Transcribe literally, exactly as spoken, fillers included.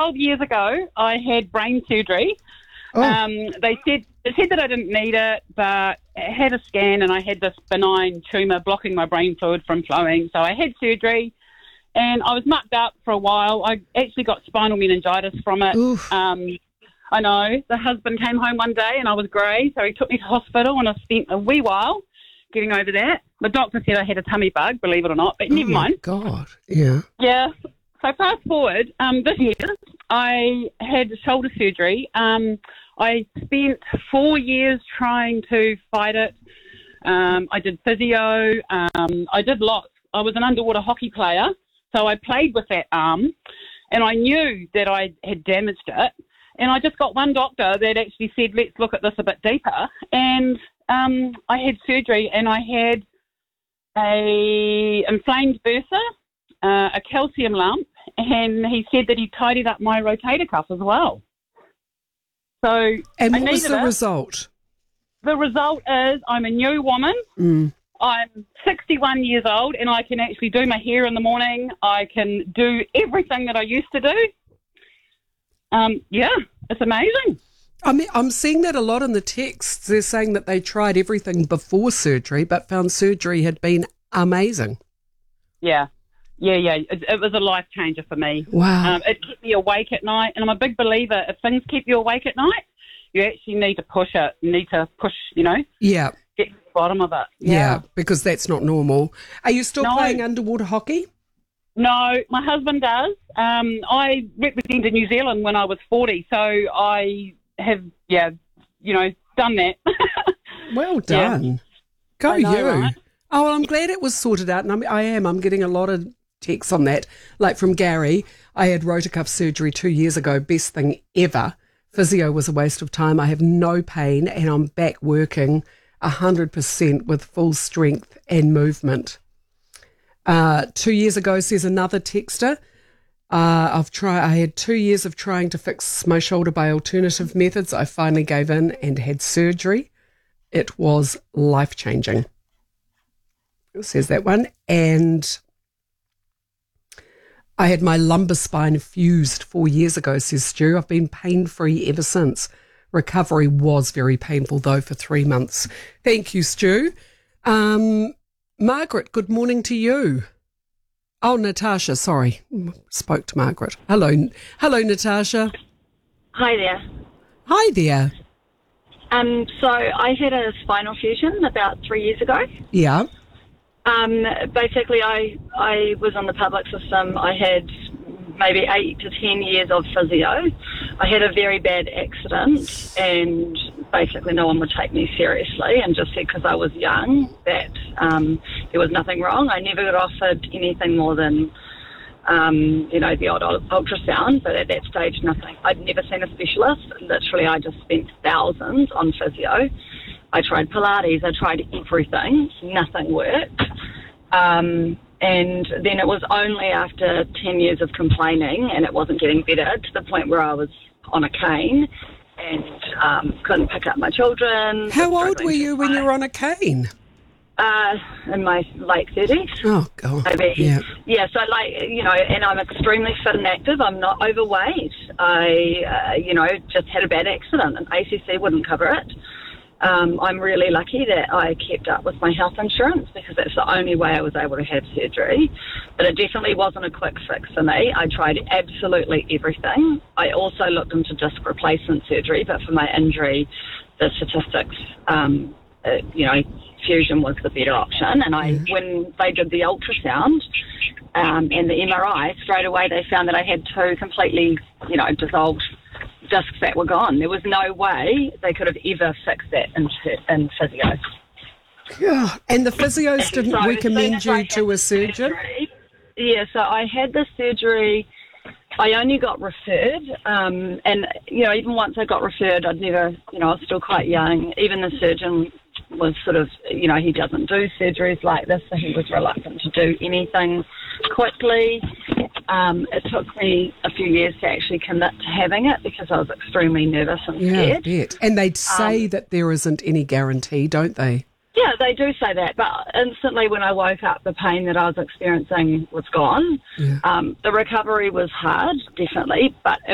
twelve years ago, I had brain surgery. Oh. Um, they said they said that I didn't need it, but I had a scan and I had this benign tumour blocking my brain fluid from flowing. So I had surgery, and I was mucked up for a while. I actually got spinal meningitis from it. Um, I know. The husband came home one day and I was grey, so he took me to hospital, and I spent a wee while getting over that. The doctor said I had a tummy bug, believe it or not, but oh never mind. God, yeah. Yeah. So fast forward, um, this year I had shoulder surgery. Um, I spent four years trying to fight it. Um, I did physio. Um, I did lots. I was an underwater hockey player, so I played with that arm, and I knew that I had damaged it. And I just got one doctor that actually said, let's look at this a bit deeper. And um, I had surgery, and I had a inflamed bursa, uh, a calcium lump, and he said that he tidied up my rotator cuff as well. So, and I what was the it. result? The result is I'm a new woman. Mm. I'm sixty-one years old, and I can actually do my hair in the morning. I can do everything that I used to do. Um, yeah, it's amazing. I mean, I'm seeing that a lot in the texts. They're saying that they tried everything before surgery, but found surgery had been amazing. Yeah, yeah, yeah. It, it was a life changer for me. Wow. Um, it kept me awake at night, and I'm a big believer. If things keep you awake at night, you actually need to push it. You need to push, you know. Yeah. Get to the bottom of it. Yeah, yeah because that's not normal. Are you still no. playing underwater hockey? No, my husband does. Um, I represented New Zealand when I was forty, so I have, yeah, you know, done that. Well done. Yeah. Go I know, you. Right? Oh, well, I'm glad it was sorted out, and I'm, I am. I'm getting a lot of texts on that. Like from Gary, I had rotator cuff surgery two years ago, best thing ever. Physio was a waste of time. I have no pain, and I'm back working one hundred percent with full strength and movement. Uh, two years ago, says another texter, uh, I've tried. I had two years of trying to fix my shoulder by alternative methods. I finally gave in and had surgery. It was life-changing. It says that one. And I had my lumbar spine fused four years ago, says Stu. I've been pain-free ever since. Recovery was very painful, though, for three months. Thank you, Stu. Um... Margaret, good morning to you. Oh, Natasha, sorry. Spoke to Margaret. Hello. Hello, Natasha. Hi there. Hi there. Um, so I had a spinal fusion about three years ago. Yeah. Um, basically, I I was on the public system. I had maybe eight to ten years of physio. I had a very bad accident, and basically no one would take me seriously, and just said because I was young that um, there was nothing wrong. I never got offered anything more than, um, you know, the odd ultrasound, but at that stage, nothing. I'd never seen a specialist. Literally, I just spent thousands on physio. I tried Pilates. I tried everything. Nothing worked. Um, and then it was only after ten years of complaining and it wasn't getting better to the point where I was on a cane and um, couldn't pick up my children. How old were you when you were on a cane? Uh, in my late thirties. Oh, God. Maybe. Yeah. Yeah, so, like, you know, and I'm extremely fit and active. I'm not overweight. I, uh, you know, just had a bad accident and A C C wouldn't cover it. Um, I'm really lucky that I kept up with my health insurance because that's the only way I was able to have surgery. But it definitely wasn't a quick fix for me. I tried absolutely everything. I also looked into disc replacement surgery, but for my injury, the statistics, um, uh, you know, fusion was the better option. And I, when they did the ultrasound um, and the M R I, straight away they found that I had two completely, you know, dissolved discs that were gone. There was no way they could have ever fixed that in, in physio. Yeah. And the physios didn't So recommend as you soon as I to had a surgeon? surgery- Yeah, so I had the surgery. I only got referred, um, and, you know, even once I got referred, I'd never, you know, I was still quite young. Even the surgeon was sort of, you know, he doesn't do surgeries like this, so he was reluctant to do anything quickly. Um, it took me a few years to actually commit to having it because I was extremely nervous and Yeah, I scared. bet. And they'd say Um, that there isn't any guarantee, don't they? Yeah, they do say that, but instantly when I woke up, the pain that I was experiencing was gone. Yeah. Um, the recovery was hard, definitely, but